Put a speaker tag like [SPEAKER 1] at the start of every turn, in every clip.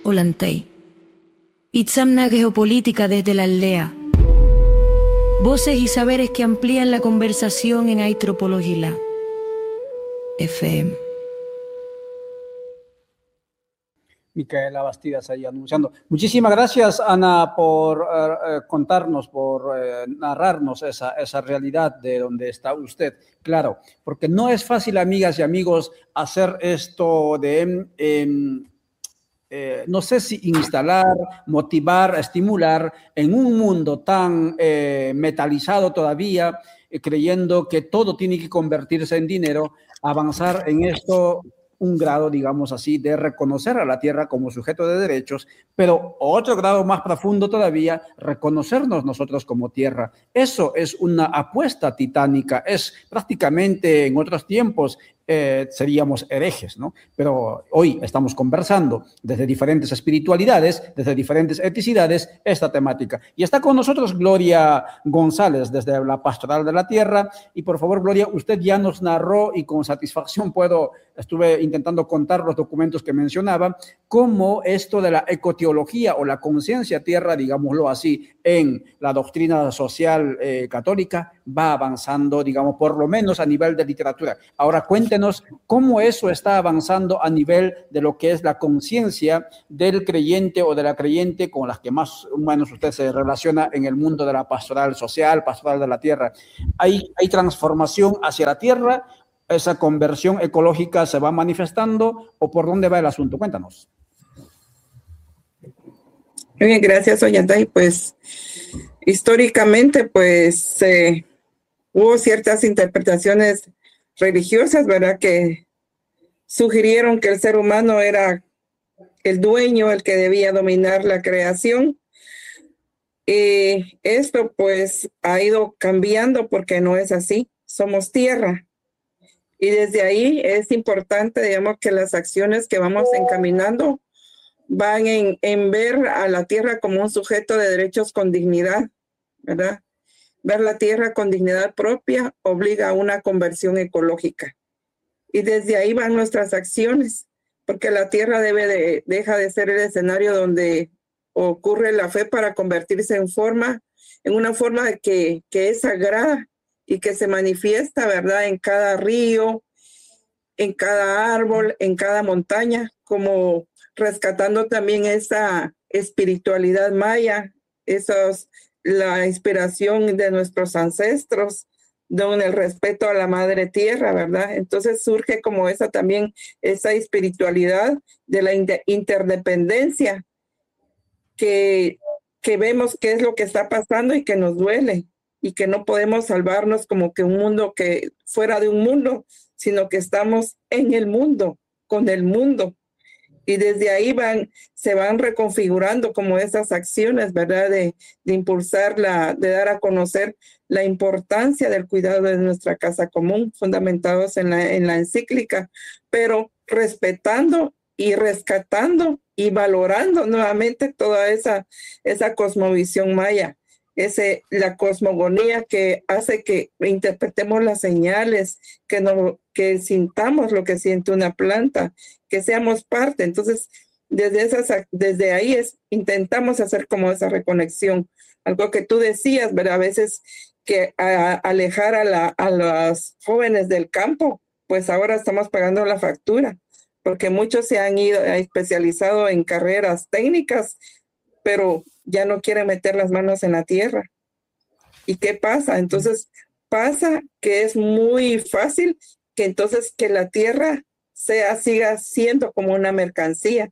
[SPEAKER 1] Olantay. Itzamna geopolítica desde la aldea. Voces y saberes que amplían la conversación en Aitropologila. FM.
[SPEAKER 2] Micaela Bastidas ahí anunciando. Muchísimas gracias, Ana, por contarnos, por narrarnos esa realidad de donde está usted. Claro, porque no es fácil, amigas y amigos, hacer esto de, no sé si instalar, motivar, estimular en un mundo tan metalizado todavía, creyendo que todo tiene que convertirse en dinero, avanzar en esto un grado, digamos así, de reconocer a la tierra como sujeto de derechos, pero otro grado más profundo todavía, reconocernos nosotros como tierra. Eso es una apuesta titánica, es prácticamente en otros tiempos seríamos herejes, ¿no? Pero hoy estamos conversando desde diferentes espiritualidades, desde diferentes etnicidades, esta temática. Y está con nosotros Gloria González, desde la Pastoral de la Tierra. Y por favor, Gloria, usted ya nos narró y con satisfacción estuve intentando contar los documentos que mencionaba, cómo esto de la ecoteología o la conciencia tierra, digámoslo así, en la doctrina social católica va avanzando, digamos, por lo menos a nivel de literatura. Ahora cuéntenos cómo eso está avanzando a nivel de lo que es la conciencia del creyente o de la creyente con las que más o menos usted se relaciona en el mundo de la pastoral social, pastoral de la tierra. ¿Hay transformación hacia la tierra? ¿Esa conversión ecológica se va manifestando o por dónde va el asunto? Cuéntanos.
[SPEAKER 3] Muy bien, gracias, Ollantay. Pues históricamente, pues hubo ciertas interpretaciones religiosas, ¿verdad?, que sugirieron que el ser humano era el dueño, el que debía dominar la creación. Y esto pues ha ido cambiando porque no es así. Somos tierra. Y desde ahí es importante, digamos, que las acciones que vamos encaminando van en ver a la tierra como un sujeto de derechos con dignidad, ¿verdad? Ver la tierra con dignidad propia obliga a una conversión ecológica. Y desde ahí van nuestras acciones, porque la tierra deja de ser el escenario donde ocurre la fe para convertirse en una forma que es sagrada y que se manifiesta, ¿verdad?, en cada río, en cada árbol, en cada montaña, como rescatando también esa espiritualidad maya, la inspiración de nuestros ancestros, don el respeto a la madre tierra, ¿verdad? Entonces surge como también esa espiritualidad de la interdependencia que vemos qué es lo que está pasando y que nos duele y que no podemos salvarnos como que un mundo que fuera de un mundo, sino que estamos en el mundo, con el mundo. Y desde ahí se van reconfigurando como esas acciones, ¿verdad? De impulsar, de dar a conocer la importancia del cuidado de nuestra casa común, fundamentados en la encíclica, pero respetando y rescatando y valorando nuevamente toda esa cosmovisión maya. La cosmogonía que hace que interpretemos las señales, que sintamos lo que siente una planta, que seamos parte. Entonces, desde ahí intentamos hacer como esa reconexión. Algo que tú decías, ¿verdad? A veces que alejar a los jóvenes del campo, pues ahora estamos pagando la factura, porque muchos se han especializado en carreras técnicas, pero ya no quieren meter las manos en la tierra. ¿Y qué pasa? Entonces pasa que es muy fácil que la tierra siga siendo como una mercancía.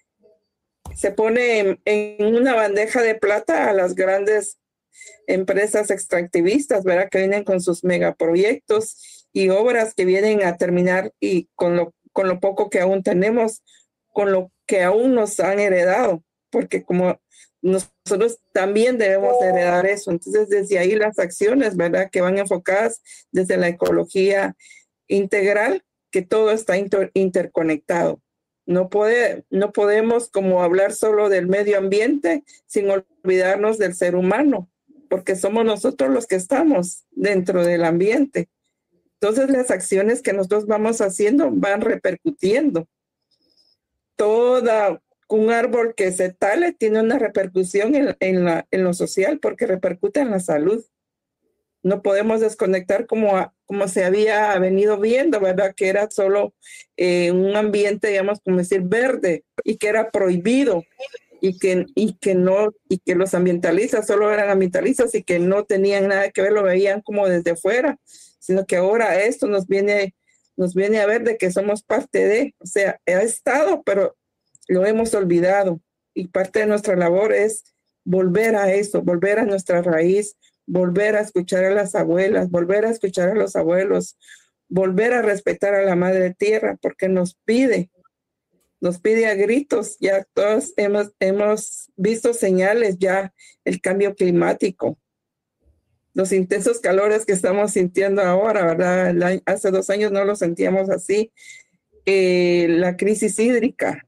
[SPEAKER 3] Se pone en una bandeja de plata a las grandes empresas extractivistas, ¿verdad?, que vienen con sus megaproyectos y obras que vienen a terminar y con lo poco que aún tenemos, con lo que aún nos han heredado, porque como nosotros también debemos heredar eso. Entonces, desde ahí las acciones, ¿verdad?, que van enfocadas desde la ecología integral, que todo está interconectado. No podemos como hablar solo del medio ambiente sin olvidarnos del ser humano, porque somos nosotros los que estamos dentro del ambiente. Entonces, las acciones que nosotros vamos haciendo van repercutiendo. un árbol que se tale tiene una repercusión en lo social porque repercute en la salud. No podemos desconectar como se había venido viendo, ¿verdad? Que era solo un ambiente, digamos, como decir, verde y que era prohibido y que los ambientalistas solo eran ambientalistas y que no tenían nada que ver, lo veían como desde fuera, sino que ahora esto nos viene a ver de que somos parte de, o sea, ha estado, pero lo hemos olvidado y parte de nuestra labor es volver a eso, volver a nuestra raíz, volver a escuchar a las abuelas, volver a escuchar a los abuelos, volver a respetar a la madre tierra, porque nos pide a gritos. Ya todos hemos visto señales, ya el cambio climático, los intensos calores que estamos sintiendo ahora, ¿verdad? Hace 2 años no lo sentíamos así. La crisis hídrica,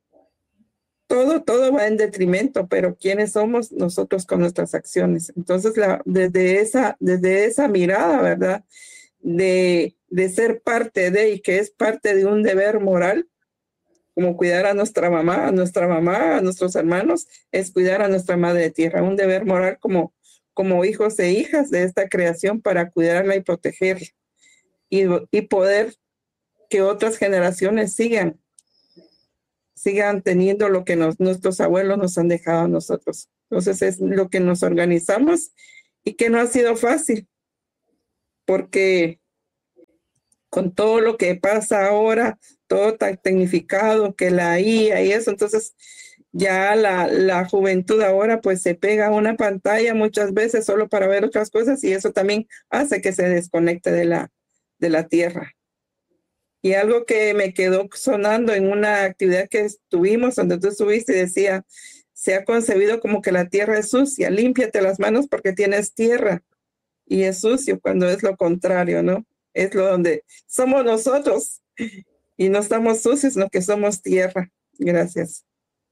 [SPEAKER 3] todo va en detrimento, pero ¿quiénes somos nosotros con nuestras acciones? Entonces, desde esa mirada, ¿verdad? De ser parte de, y que es parte de un deber moral, como cuidar a nuestra mamá, a nuestros hermanos, es cuidar a nuestra madre tierra, un deber moral como hijos e hijas de esta creación para cuidarla y protegerla y poder que otras generaciones sigan teniendo lo que nuestros abuelos nos han dejado a nosotros. Entonces es lo que nos organizamos y que no ha sido fácil, porque con todo lo que pasa ahora, todo tan tecnificado, que la IA y eso, entonces ya la juventud ahora pues se pega a una pantalla muchas veces solo para ver otras cosas y eso también hace que se desconecte de la tierra. Y algo que me quedó sonando en una actividad que estuvimos, donde tú estuviste, decía, se ha concebido como que la tierra es sucia, límpiate las manos porque tienes tierra. Y es sucio cuando es lo contrario, ¿no? Es lo donde somos nosotros y no estamos sucios, sino que somos tierra. Gracias.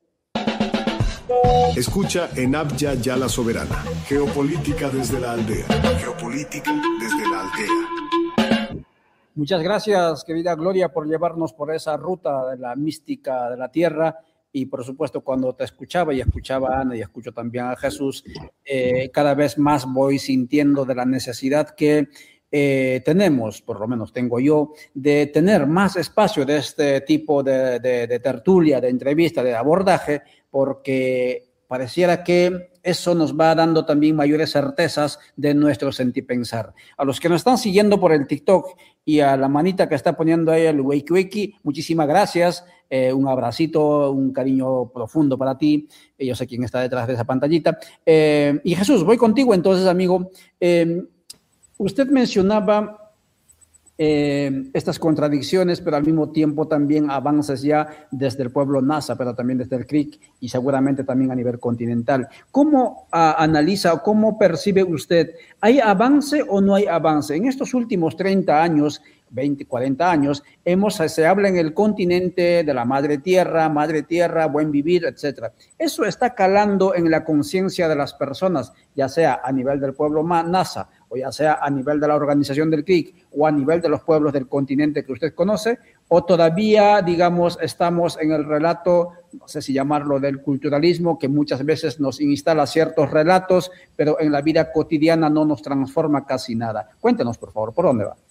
[SPEAKER 4] Escucha en Abya Yala Soberana. Geopolítica desde la aldea. Geopolítica desde la aldea.
[SPEAKER 2] Muchas gracias, querida Gloria, por llevarnos por esa ruta de la mística de la tierra. Y por supuesto, cuando te escuchaba y escuchaba a Ana y escucho también a Jesús, cada vez más voy sintiendo de la necesidad que tenemos, por lo menos tengo yo, de tener más espacio de este tipo de tertulia, de entrevista, de abordaje, porque pareciera que eso nos va dando también mayores certezas de nuestro sentir pensar. A los que nos están siguiendo por el TikTok y a la manita que está poniendo ahí el wiki, muchísimas gracias. Un abracito, un cariño profundo para ti. Yo sé quién está detrás de esa pantallita. Y Jesús, voy contigo entonces, amigo. Usted mencionaba estas contradicciones, pero al mismo tiempo también avances ya desde el pueblo Nasa, pero también desde el CRIC y seguramente también a nivel continental. ¿Cómo analiza o cómo percibe usted? ¿Hay avance o no hay avance? En estos últimos 30 años, 20, 40 años, se habla en el continente de la madre tierra, buen vivir, etc. Eso está calando en la conciencia de las personas, ya sea a nivel del pueblo Nasa, o ya sea a nivel de la organización del CRIC, o a nivel de los pueblos del continente que usted conoce, o todavía, digamos, estamos en el relato, no sé si llamarlo del culturalismo, que muchas veces nos instala ciertos relatos, pero en la vida cotidiana no nos transforma casi nada. Cuéntenos, por favor, ¿por dónde va?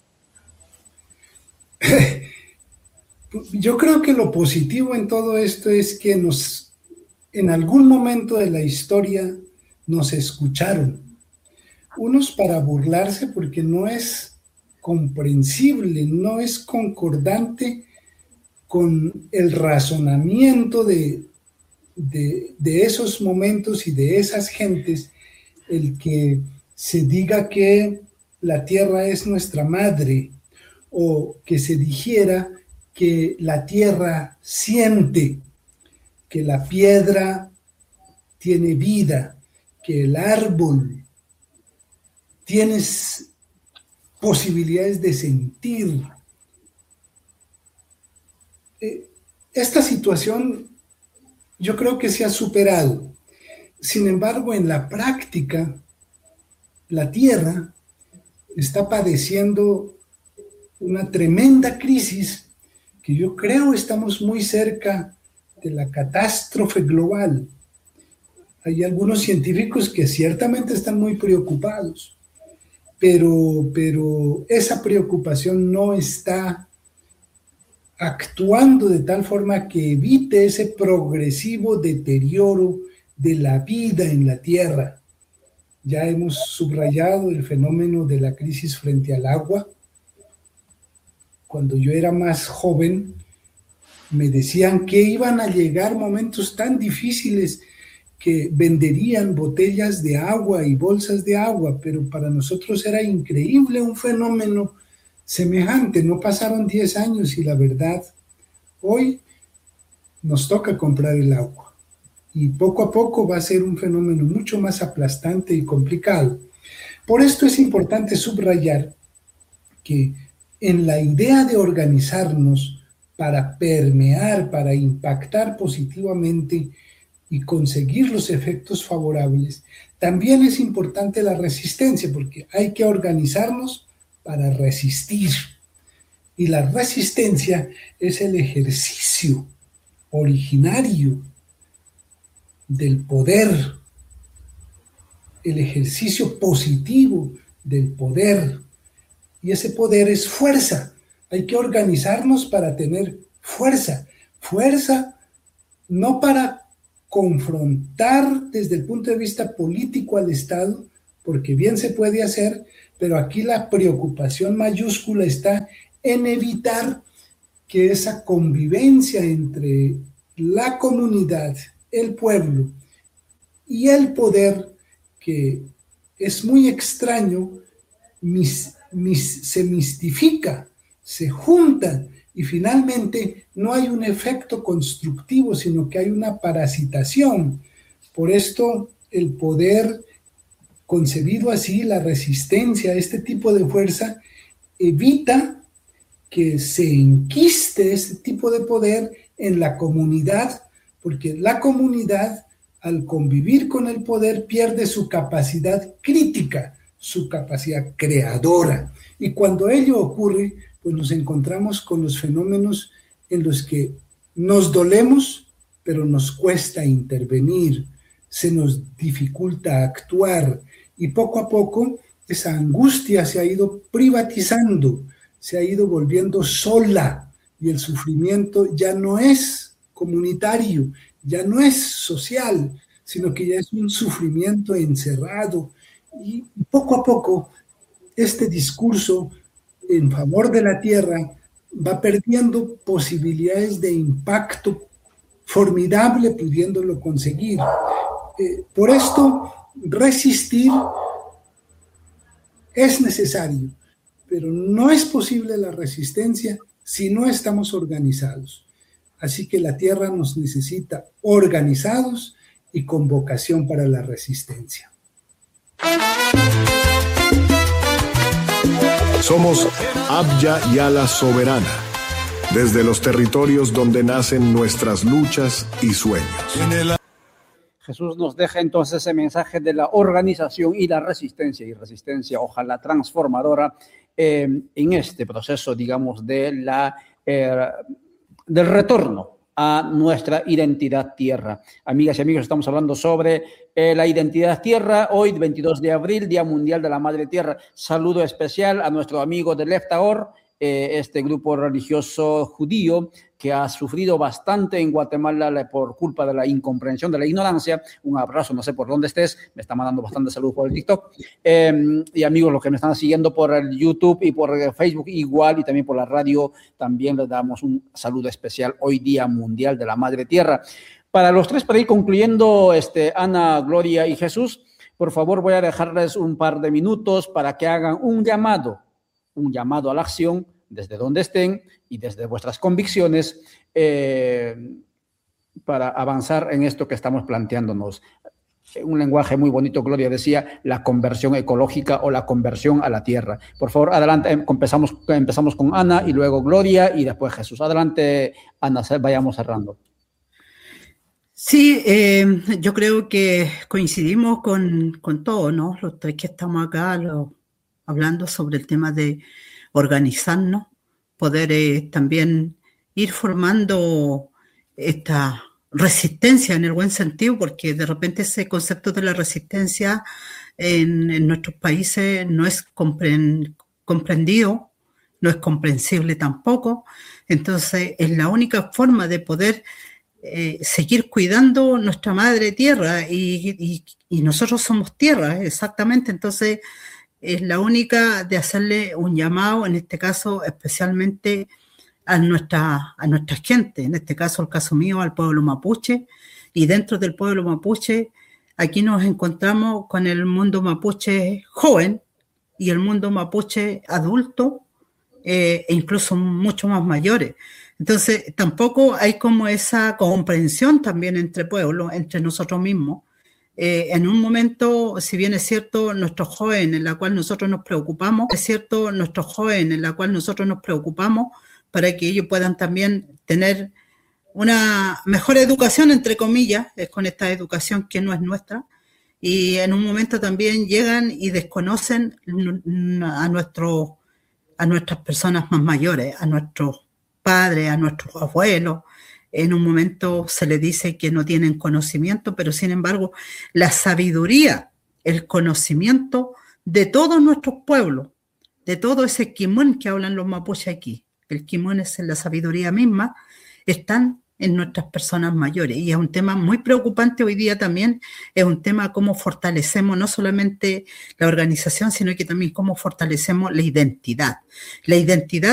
[SPEAKER 5] Yo creo que lo positivo en todo esto es que en algún momento de la historia nos escucharon. Unos para burlarse porque no es comprensible, no es concordante con el razonamiento de esos momentos y de esas gentes, el que se diga que la tierra es nuestra madre, o que se dijera que la tierra siente, que la piedra tiene vida, que el árbol tiene posibilidades de sentir. Esta situación yo creo que se ha superado. Sin embargo, en la práctica, la tierra está padeciendo una tremenda crisis que yo creo estamos muy cerca la catástrofe global. Hay algunos científicos que ciertamente están muy preocupados, pero esa preocupación no está actuando de tal forma que evite ese progresivo deterioro de la vida en la Tierra. Ya hemos subrayado el fenómeno de la crisis frente al agua. Cuando yo era más joven, me decían que iban a llegar momentos tan difíciles que venderían botellas de agua y bolsas de agua, pero para nosotros era increíble un fenómeno semejante. No pasaron 10 años y la verdad, hoy nos toca comprar el agua. Y poco a poco va a ser un fenómeno mucho más aplastante y complicado. Por esto es importante subrayar que en la idea de organizarnos para permear, para impactar positivamente y conseguir los efectos favorables, también es importante la resistencia, porque hay que organizarnos para resistir. Y la resistencia es el ejercicio originario del poder, el ejercicio positivo del poder. Y ese poder es fuerza. Hay que organizarnos para tener fuerza. Fuerza no para confrontar desde el punto de vista político al Estado, porque bien se puede hacer, pero aquí la preocupación mayúscula está en evitar que esa convivencia entre la comunidad, el pueblo y el poder, que es muy extraño, se mistifica, se junta y finalmente no hay un efecto constructivo, sino que hay una parasitación. Por esto el poder concebido así, la resistencia a este tipo de fuerza, evita que se enquiste este tipo de poder en la comunidad, porque la comunidad, al convivir con el poder, pierde su capacidad crítica, su capacidad creadora. Y cuando ello ocurre, pues nos encontramos con los fenómenos en los que nos dolemos, pero nos cuesta intervenir, se nos dificulta actuar, y poco a poco esa angustia se ha ido privatizando, se ha ido volviendo sola, y el sufrimiento ya no es comunitario, ya no es social, sino que ya es un sufrimiento encerrado. Y poco a poco este discurso en favor de la tierra va perdiendo posibilidades de impacto formidable, pudiéndolo conseguir. Por esto, resistir es necesario, pero no es posible la resistencia si no estamos organizados. Así que la tierra nos necesita organizados y con vocación para la resistencia.
[SPEAKER 4] Somos Abya Yala Soberana, desde los territorios donde nacen nuestras luchas y sueños.
[SPEAKER 2] Jesús nos deja entonces ese mensaje de la organización y la resistencia, ojalá transformadora, en este proceso, digamos, del retorno a nuestra identidad tierra. Amigas y amigos, estamos hablando sobre la identidad tierra, hoy 22 de abril, Día Mundial de la Madre Tierra. Saludo especial a nuestro amigo de Leftaor, este grupo religioso judío que ha sufrido bastante en Guatemala por culpa de la incomprensión, de la ignorancia. Un abrazo, no sé por dónde estés, me está mandando bastante salud por el TikTok. Y amigos, los que me están siguiendo por el YouTube y por Facebook igual, y también por la radio, también les damos un saludo especial hoy, Día Mundial de la Madre Tierra. Para los tres, para ir concluyendo, Ana, Gloria y Jesús, por favor voy a dejarles un par de minutos para que hagan un llamado a la acción desde donde estén y desde vuestras convicciones para avanzar en esto que estamos planteándonos. Un lenguaje muy bonito, Gloria decía, la conversión ecológica o la conversión a la tierra. Por favor, adelante, empezamos con Ana y luego Gloria y después Jesús. Adelante, Ana, vayamos cerrando.
[SPEAKER 6] Sí, yo creo que coincidimos con todo, ¿no? Los tres que estamos acá hablando sobre el tema de organizarnos, poder también ir formando esta resistencia en el buen sentido, porque de repente ese concepto de la resistencia en nuestros países no es comprendido, no es comprensible tampoco. Entonces es la única forma de poder seguir cuidando nuestra madre tierra, y nosotros somos tierra, exactamente. Entonces es la única de hacerle un llamado, en este caso especialmente a nuestra gente, en este caso, el caso mío, al pueblo mapuche, y dentro del pueblo mapuche, aquí nos encontramos con el mundo mapuche joven y el mundo mapuche adulto, e incluso mucho más mayores. Entonces, tampoco hay como esa comprensión también entre pueblos, entre nosotros mismos. En un momento, si bien es cierto, nuestros jóvenes en la cual nosotros nos preocupamos, para que ellos puedan también tener una mejor educación, entre comillas, con esta educación que no es nuestra, y en un momento también llegan y desconocen a nuestras personas más mayores, a nuestros padres, a nuestros abuelos. En un momento se les dice que no tienen conocimiento, pero sin embargo la sabiduría, el conocimiento de todos nuestros pueblos, de todo ese kimón que hablan los mapuches aquí, el kimón es la sabiduría misma, están en nuestras personas mayores, y es un tema muy preocupante hoy día también. Es un tema cómo fortalecemos no solamente la organización, sino que también cómo fortalecemos la identidad